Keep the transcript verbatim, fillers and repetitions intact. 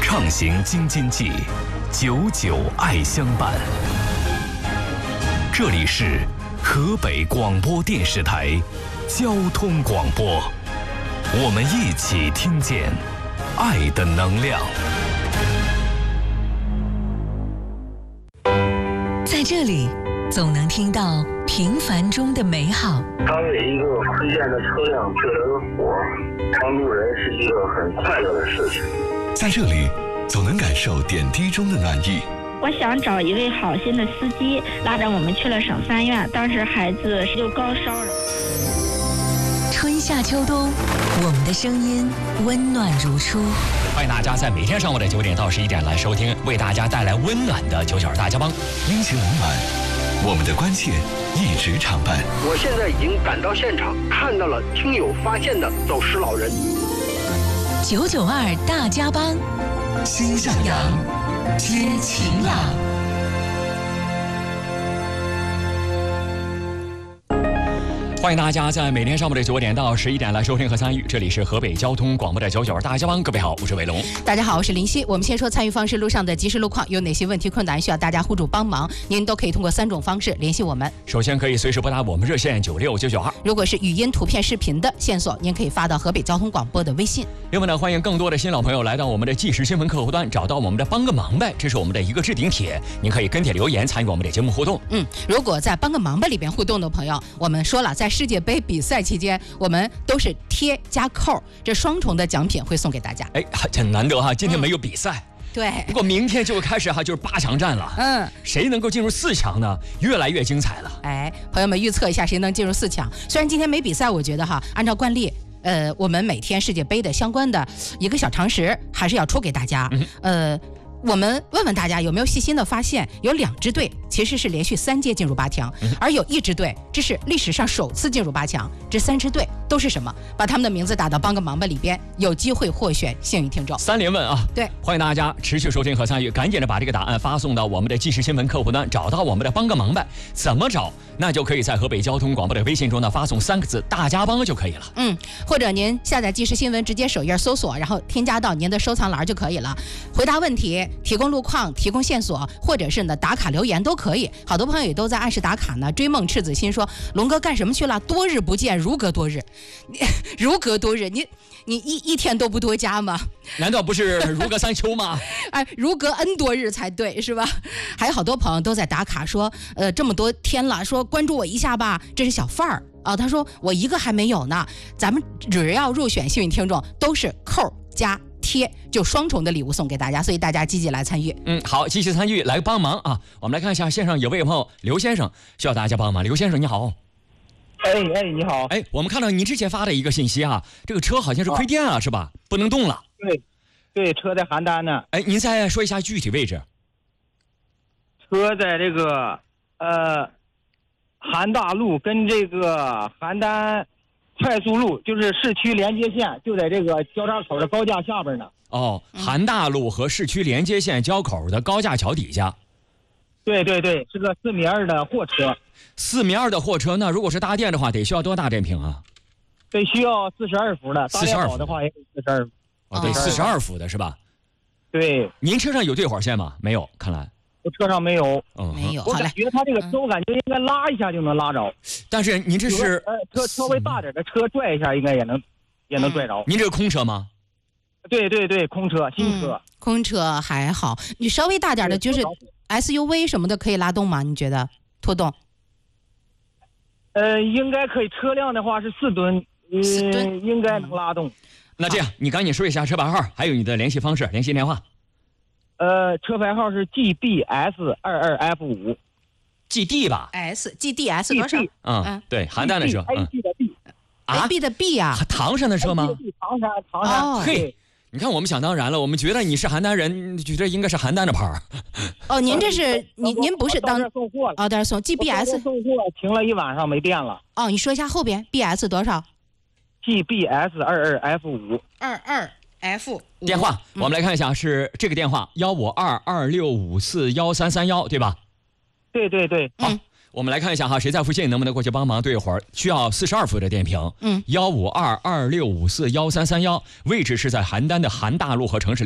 畅行京津冀，久久爱相伴。这里是河北广播电视台交通广播，我们一起听见爱的能量。 在这里，总能听到平凡中的美好。 当为一个亏欠的车辆救了个火，帮助人是一个很快乐的事情。 在这里，总能感受点滴中的暖意。 我想找一位好心的司机，拉着我们去了省三院，当时孩子就高烧了。 春夏秋冬，我们的声音温暖如初。 欢迎大家在每天上午的九点到十一点来收听，为大家带来温暖的九九二大家帮， 阴晴冷暖，我们的关切一直常伴。 我现在已经赶到现场，看到了听友发现的走失老人。 九九二大家帮， 心向阳， 知晴朗。 欢迎大家在每天上午的九点到十一点来收听和参与，这里是河北交通广播的九九二大家帮，各位好，我是伟龙。 大家好，我是林夕。我们先说参与方式，路上的即时路况，有哪些问题困难需要大家互助帮忙，您都可以通过三种方式联系我们。 首先可以随时拨打我们热线九六九九二， 如果是语音、图片、视频的线索，您可以发到河北交通广播的微信。 另外呢，欢迎更多的新老朋友来到我们的即时新闻客户端，找到我们的帮个忙呗，这是我们的一个置顶帖，您可以跟帖留言参与我们的节目互动。 嗯，如果在帮个忙呗里边互动的朋友，我们说了，在世界杯比赛期间，我们都是贴加扣，这双重的奖品会送给大家。 哎，很难得哈，今天没有比赛。 嗯对， 不过明天就开始哈，就是八强战了。 嗯， 谁能够进入四强呢？越来越精彩了。 哎，朋友们预测一下谁能进入四强？虽然今天没比赛，我觉得哈，按照惯例，呃，我们每天世界杯的相关的一个小常识还是要出给大家。嗯、呃，我们问问大家有没有细心的发现，有两支队其实是连续三届进入八强，嗯、而有一支队这是历史上首次进入八强。这三支队都是什么？把他们的名字打到帮个忙吧里边，有机会获选幸运听众。 三连问啊！ 对， 欢迎大家持续收听和参与，赶紧的把这个答案发送到我们的即时新闻客户端，找到我们的帮个忙呗。怎么找？那就可以在河北交通广播的微信中呢发送三个字“大家帮”就可以了。 嗯，或者您下载即时新闻，直接首页搜索，然后添加到您的收藏栏就可以了。回答问题、提供路况、提供线索，或者是呢打卡留言都可以。好多朋友也都在按时打卡呢。追梦赤子心说：“龙哥干什么去了？多日不见，如隔多日。如隔多日，你你一一天都不多加吗？ 难道不是如隔三秋吗？ 哎，如隔 N 多日才对，是吧？还有好多朋友都在打卡说，呃，这么多天了，说关注我一下吧。这是小范儿啊，他说我一个还没有呢。咱们只要入选幸运听众，都是扣加贴，就双重的礼物送给大家，所以大家积极来参与。 嗯，好，积极参与来帮忙啊！我们来看一下线上有位朋友刘先生需要大家帮忙。刘先生你好。 哎哎，你好！ 哎，我们看到您之前发的一个信息啊，这个车好像是亏电啊，是吧？不能动了。 对，对，车在邯郸呢。 哎，您再说一下具体位置。 车在这个呃邯大路跟这个邯郸快速路，就是市区连接线，就在这个交叉口的高架下边呢。 哦，邯大路和市区连接线交口的高架桥底下。 对对对，是个四米二的货车。 四米二的货车，那如果是搭电的话，得需要多大电瓶啊？ 得需要四十二伏的， 四十二伏的话也得四十二伏。 哦，对，四十二伏的是吧？ 对。 您车上有对火线吗？没有，看来。 我车上没有。 嗯，没有。 我感觉它这个车，我感觉应该拉一下就能拉着。 但是您这是呃车车位大点的车拽一下应该也能也能拽着。 您这是空车吗？ 对对对，空车，新车。 嗯、空车还好，你稍微大点的就是 S U V 什么的可以拉动吗？你觉得拖动？ 呃，应该可以。车辆的话是四吨，嗯、 四吨应该能拉动。嗯、 那这样，你赶紧说一下车牌号，还有你的联系方式、联系电话。 呃，车牌号是 G B S 二二 F 五。 G D 吧 ？S G D S 多少？ 嗯嗯，对，邯郸的车。 A B 的 B。 啊 ？A B 的 B 啊？ 唐山的车吗？ 唐山，唐山。 哦、 嘿。你看，我们想当然了，我们觉得你是邯郸人，觉得应该是邯郸的牌儿。 哦，您这是您您不是当送货了？ 哦，在这送 G B S 送货停了一晚上没电了。 哦，你说一下后边 B S 多少 ？G B S 二二 F 五。 二二 F 电话，我们来看一下，是这个电话幺五二二六五四幺三三幺，对吧？ 对对对， 好。嗯，我们来看一下哈，谁在附近能不能过去帮忙对会儿？需要四十二伏的电瓶。 嗯， 幺五二二六五四幺三三幺，位置是在邯郸的邯大路和城市